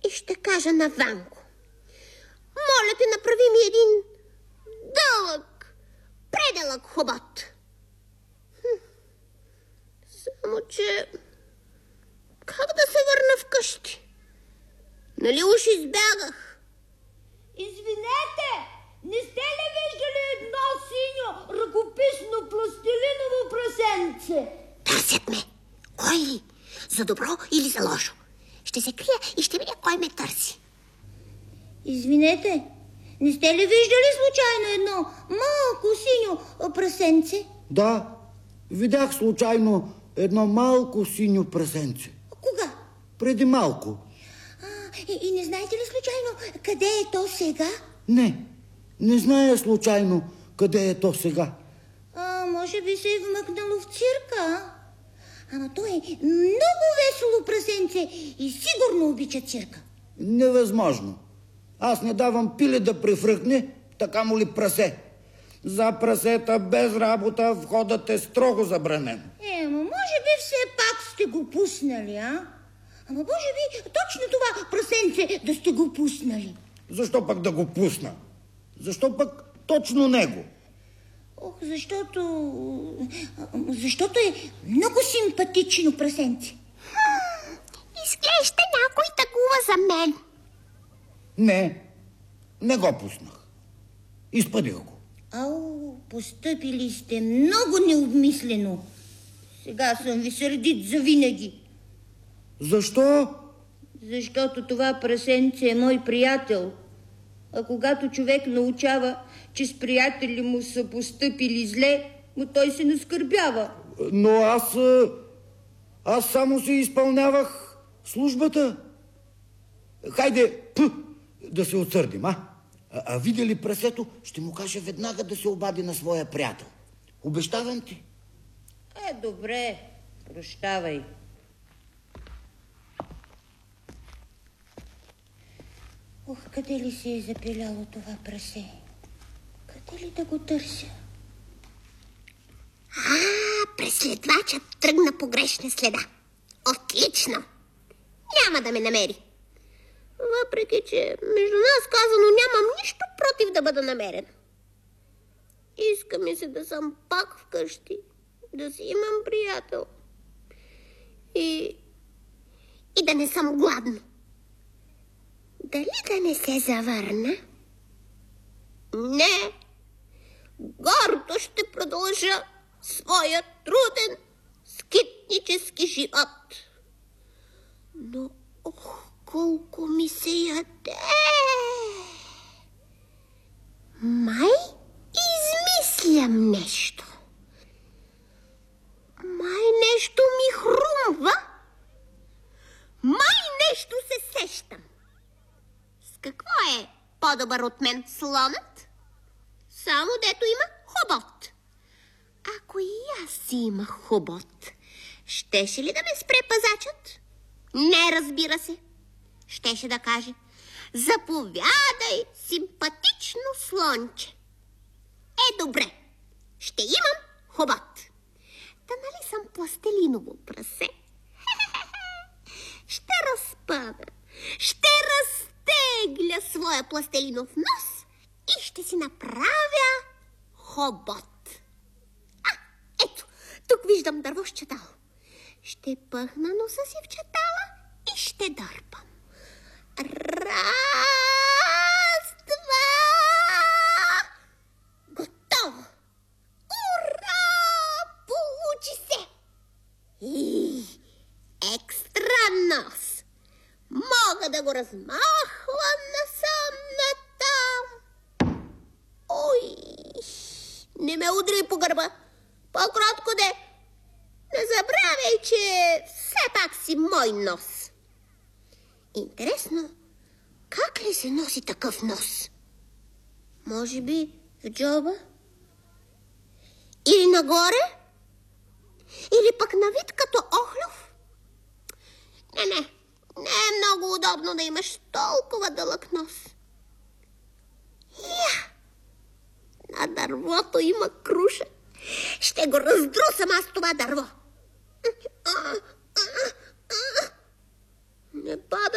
и ще кажа на Ванко: моля те, направи ми един дълъг, предълъг хобот. Само че как да се върна вкъщи? Нали уж избягах? Извинете, не сте ли виждали едно синьо ръкописно пластилиново прасенце? Търсят ме. Кой ли? За добро или за лошо? Ще се крия и ще видя кой ме търси. Извинете, не сте ли виждали случайно едно малко синьо прасенце? Да, видях случайно едно малко синьо прасенце. Кога? Преди малко. И не знаете ли случайно къде е то сега? Не зная случайно къде е то сега. Може би се е вмъкнало в цирка. Ама то е много весело прасенце и сигурно обича цирка. Невъзможно. Аз не давам пиле да префръкне, така му ли прасе. За прасета без работа входът е строго забранен. Може би все пак сте го пуснали, а? Ама може би точно това прасенце да сте го пуснали. Защо пък да го пусна? Защо пък точно него? Защото е много симпатично прасенце. Изглежда някой тъгува за мен. Не го пуснах. Изпъдих го. Постъпили сте много необмислено. Сега съм ви сърдит завинаги. Защо? Защото това прасенце е мой приятел. А когато човек научава, че с приятели му са постъпили зле, но той се наскърбява. Но аз само си изпълнявах службата. Хайде, да се отсърдим, а видя ли прасето, ще му каже веднага да се обади на своя приятел. Обещавам ти. Добре, прощавай. Къде ли се е запиляло това прасе? Къде ли да го търся? Преследвачът тръгна по грешна следа. Отлично! Няма да ме намери. Въпреки че между нас казано нямам нищо против да бъда намерен. Иска ми се да съм пак вкъщи, да си имам приятел и да не съм гладна. Дали да не се завърна? Не! Гордо ще продължа своя труден, скитнически живот. Но, колко ми се яде! Май измислям нещо. Май нещо ми хрумва. Май нещо се сещам. С какво е по-добър от мен слонът? Само дето има хобот. Ако и аз си имах хобот, щеше ли да ме спре пазачът? Не, разбира се. Щеше да каже: заповядай, симпатично слонче. Добре, ще имам хобот. Та нали съм пластелиново прасе? Ще разпъна, ще разтегля своя пластелинов нос и ще си направя хобот. Ето, тук виждам дърво с чатало. Ще пъхна носа си в чатала и ще дърпам. Раз, два... Готово! Ура! Получи се! Екстра нос! Мога да го размахвам насам-натам. Ой! Не ме удари по гърба. По-кротко де. Не забравяй, че все пак си мой нос. Интересно, как ли се носи такъв нос? Може би в джоба? Или нагоре? Или пък на вид като охлюв? Не е много удобно да имаш толкова дълъг нос. На дървото има круша. Ще го раздрусам аз това дърво. Не пада